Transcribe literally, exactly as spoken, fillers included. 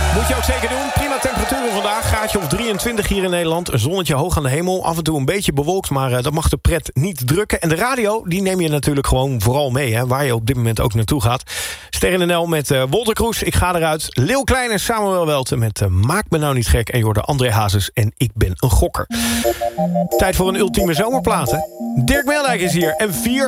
Moet je ook zeker doen. Prima temperaturen vandaag. Graadje of drieëntwintig hier in Nederland. Een zonnetje hoog aan de hemel. Af en toe een beetje bewolkt, maar uh, dat mag de pret niet drukken. En de radio, die neem je natuurlijk gewoon vooral mee. Hè, waar je op dit moment ook naartoe gaat. Ster in de N L met uh, Wolter Kroes. Ik ga eruit. Leeuw Kleine, Samuel Welten met uh, Maak me nou niet gek. En Jorde André Hazes en Ik ben een gokker. Tijd voor een ultieme zomerplaat, hè? Dirk Meldijk is hier. En vier